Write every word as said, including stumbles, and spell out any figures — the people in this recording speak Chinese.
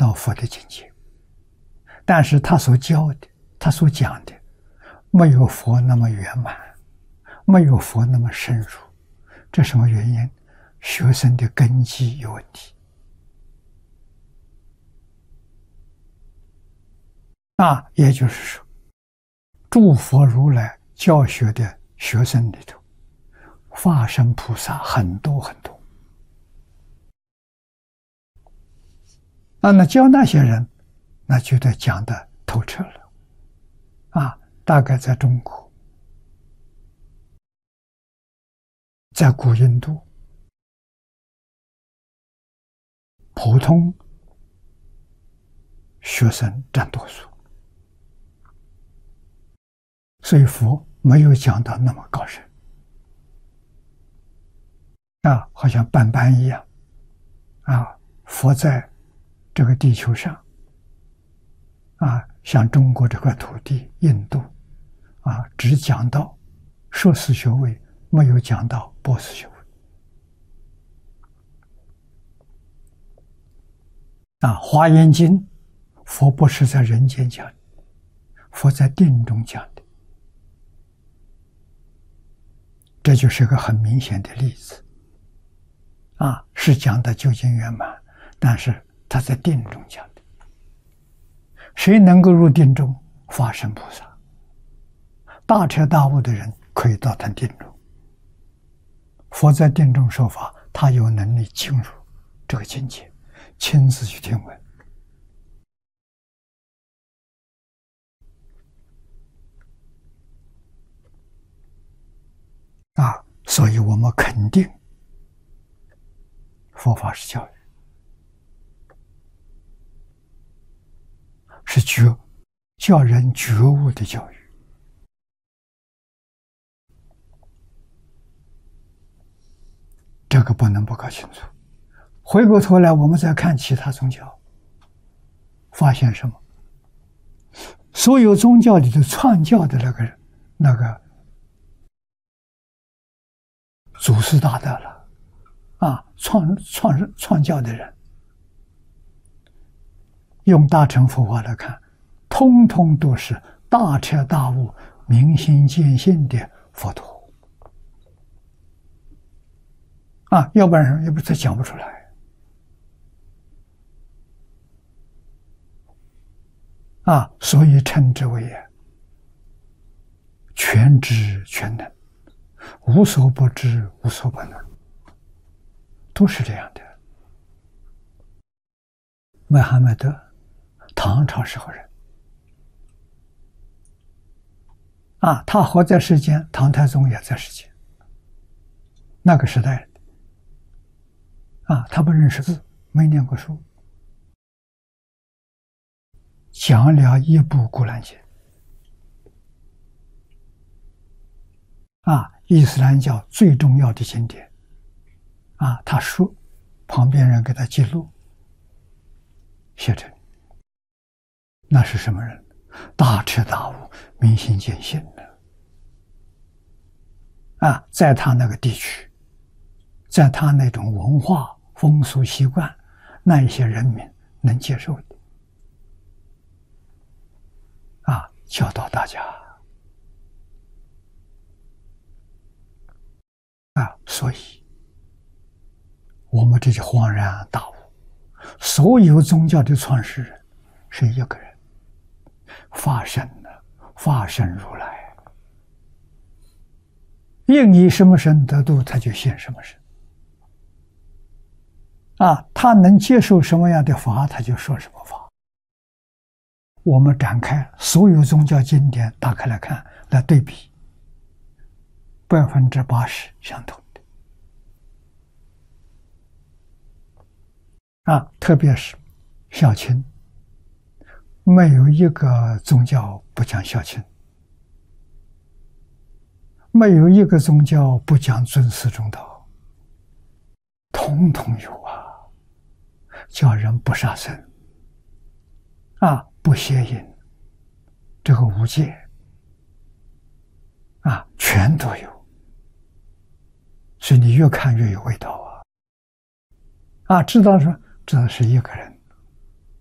到佛的境界，但是他所教的，他所讲的，没有佛那么圆满，没有佛那么深入。这什么原因？学生的根基有问题。那也就是说，诸佛如来教学的学生里头，化身菩萨很多很多。那那教那些人，那觉得讲的透彻了。啊，大概在中国，在古印度，普通学生占多数，所以佛没有讲到那么高深。啊，好像斑斑一样。啊，佛在这个地球上，啊，像中国这块土地，印度，啊，只讲到硕士学位，没有讲到博士学位。啊，《华严经》，佛不是在人间讲的，佛在定中讲的，这就是个很明显的例子。啊，是讲的究竟圆满，但是他在定中讲的。谁能够入定中？法身菩萨。大彻大悟的人可以到他定中。佛在定中说法，他有能力进入这个境界，亲自去听闻。啊，所以我们肯定佛法是教育，是觉叫人觉悟的教育。这个不能不搞清楚。回过头来，我们再看其他宗教，发现什么？所有宗教里头创教的那个人，那个祖师大德了，啊，创创创教的人，用大乘佛法来看，通通都是大彻大悟、明心见性的佛陀。啊，要不然要不他讲不出来。啊，所以称之为全知全能，无所不知，无所不能，都是这样的。穆罕默德，唐朝时候人，啊，他活在世间，唐太宗也在世间，那个时代人。啊，他不认识字，没念过书，讲了一部《古兰经》。啊，伊斯兰教最重要的经典。啊，他说，旁边人给他记录，写成。那是什么人？大彻大悟、明心见性的。啊，在他那个地区，在他那种文化风俗习惯，那一些人民能接受的，啊，教导大家，啊，所以我们这就恍然大悟，所有宗教的创始人是一个人，法身的法身如来，应以什么身得度，他就现什么身。啊，他能接受什么样的法，他就说什么法。我们展开所有宗教经典，打开来看，来对比，百分之八十相同的。啊，特别是孝亲，没有一个宗教不讲孝亲，没有一个宗教不讲尊师重道，统统有啊。叫人不杀生，啊，不邪淫，这个无戒，啊，全都有。所以你越看越有味道啊！啊，知道说这是一个人